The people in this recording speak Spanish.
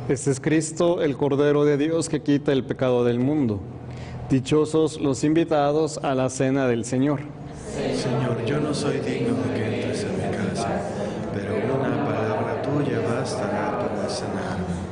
Este es Cristo, el Cordero de Dios que quita el pecado del mundo. Dichosos los invitados a la cena del Señor. Señor, yo no soy digno de que entres en mi casa, pero una palabra tuya bastará para sanarme.